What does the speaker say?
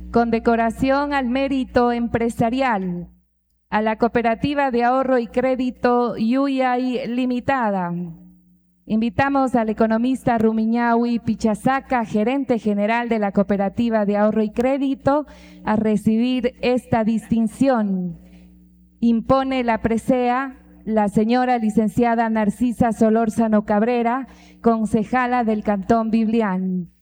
Condecoración al mérito empresarial a la Cooperativa de Ahorro y Crédito Yuyay Limitada. Invitamos al economista Rumiñahui Pichasaca, gerente general de la Cooperativa de Ahorro y Crédito, a recibir esta distinción. Impone la presea la señora licenciada Narcisa Solórzano Cabrera, concejala del Cantón Biblián.